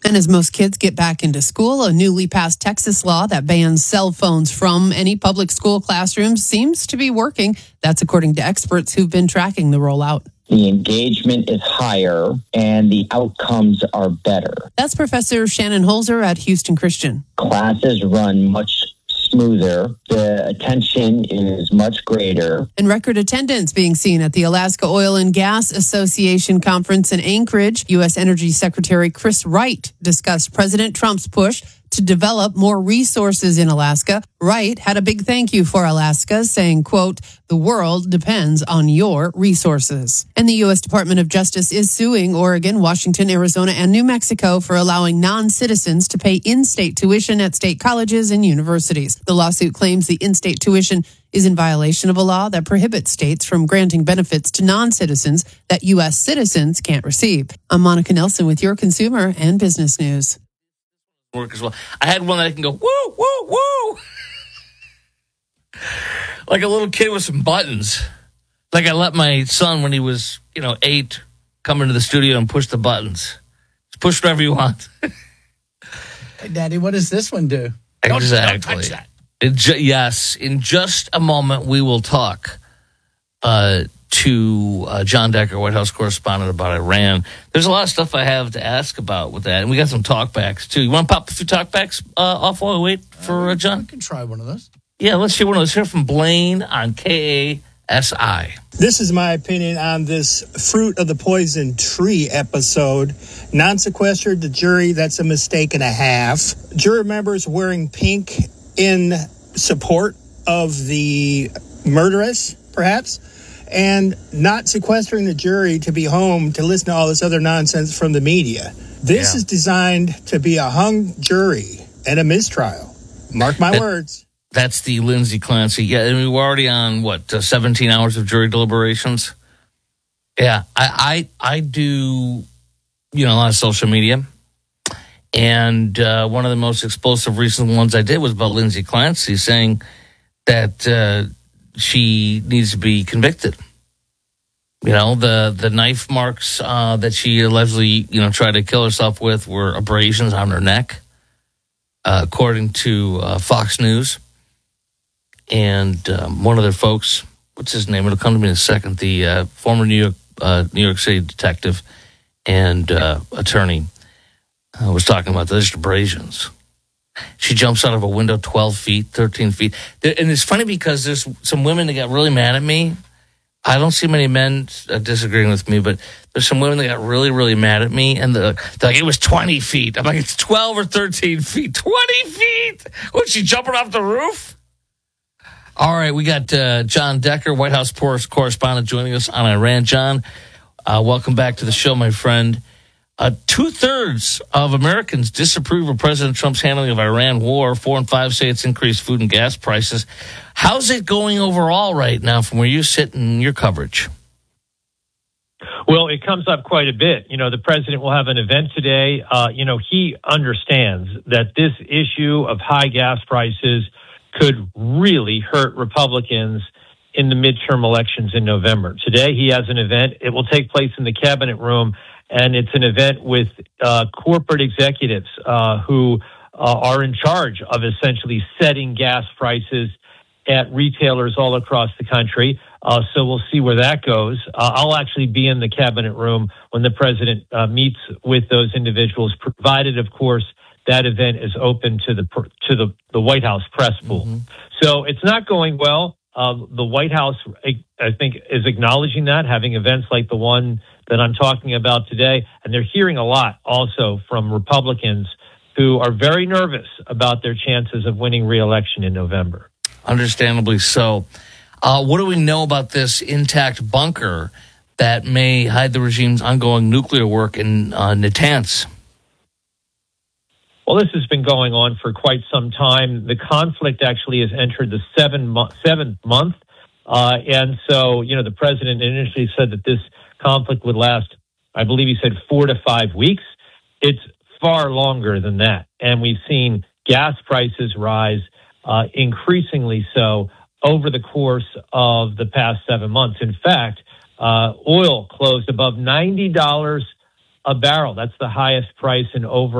And as most kids get back into school, a newly passed Texas law that bans cell phones from any public school classrooms seems to be working. That's according to experts who've been tracking the rollout. The engagement is higher and the outcomes are better. That's Professor Shannon Holzer at Houston Christian. Classes run much smoother. The attention is much greater. And record attendance being seen at the Alaska Oil and Gas Association conference in Anchorage. U.S. Energy Secretary Chris Wright discussed President Trump's push to develop more resources in Alaska. Wright had a big thank you for Alaska, saying, quote, "The world depends on your resources." And the U.S. Department of Justice is suing Oregon, Washington, Arizona, and New Mexico for allowing non-citizens to pay in-state tuition at state colleges and universities. The lawsuit claims the in-state tuition is in violation of a law that prohibits states from granting benefits to non-citizens that U.S. citizens can't receive. I'm Monica Nelson with your consumer and business news. Work as well. I had one that I can go, woo, woo, woo. Like a little kid with some buttons. Like I let my son, when he was, 8, come into the studio and push the buttons. Just push whatever you want. Hey, Daddy, what does this one do? Exactly. Don't touch that. Yes. In just a moment, we will talk to John Decker, White House correspondent, about Iran. There's a lot of stuff I have to ask about with that, and we got some talkbacks too. You want to pop a few talkbacks off while we wait for John? I can try one of those. Yeah, let's hear one of those. Hear from Blaine on KASI. This is my opinion on this Fruit of the Poison Tree episode. Non-sequestered the jury, that's a mistake and a half. Jury members wearing pink in support of the murderess, perhaps, and not sequestering the jury to be home to listen to all this other nonsense from the media. This is designed to be a hung jury and a mistrial. Mark my words. That's the Lindsay Clancy. Yeah, I mean, we're already on, 17 hours of jury deliberations? Yeah, I do, a lot of social media. And one of the most explosive recent ones I did was about Lindsay Clancy saying that she needs to be convicted. The knife marks that she allegedly, tried to kill herself with were abrasions on her neck, according to Fox News. And one of their folks, what's his name? It'll come to me in a second. The former New York City detective and attorney was talking about those abrasions. She jumps out of a window 12 feet, 13 feet. And it's funny because there's some women that got really mad at me. I don't see many men disagreeing with me, but there's some women that got really, really mad at me. And they're like, it was 20 feet. I'm like, it's 12 or 13 feet. 20 feet? Was she jumping off the roof? All right, we got John Decker, White House correspondent, joining us on Iran. John, welcome back to the show, my friend. 2/3 of Americans disapprove of President Trump's handling of Iran war. 4 and 5 say it's increased food and gas prices. How's it going overall right now from where you sit in your coverage? Well, it comes up quite a bit. The president will have an event today. He understands that this issue of high gas prices could really hurt Republicans in the midterm elections in November. Today, he has an event. It will take place in the cabinet room, and it's an event with corporate executives who are in charge of essentially setting gas prices at retailers all across the country. So we'll see where that goes. I'll actually be in the cabinet room when the president meets with those individuals, provided, of course, that event is open to the White House press pool. Mm-hmm. So it's not going well. The White House, I think, is acknowledging that, having events like the one that I'm talking about today. And they're hearing a lot also from Republicans who are very nervous about their chances of winning re-election in November. Understandably so. What do we know about this intact bunker that may hide the regime's ongoing nuclear work in Natanz? Well, this has been going on for quite some time. The conflict actually has entered the seventh month. And so, the president initially said that this conflict would last, I believe he said 4 to 5 weeks. It's far longer than that. And we've seen gas prices rise increasingly so over the course of the past 7 months. In fact, oil closed above $90 a barrel. That's the highest price in over